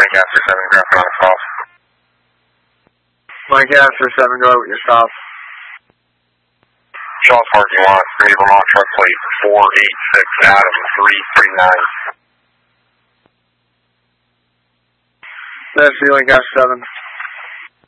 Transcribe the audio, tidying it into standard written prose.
Lancaster 7, graph on cross. Lancaster 7, go with your stop. Shaw's parking lot, 3 Vermont truck plate 486 Adam 339. That's the Lancaster 7.